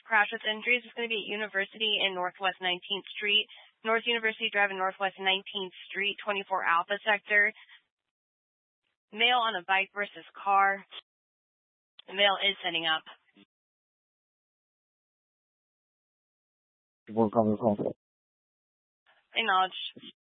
crash with injuries is going to be at University in Northwest 19th Street, North University Drive in Northwest 19th Street, 24 Alpha Sector. Male on a bike versus car. The male is setting up. Acknowledged.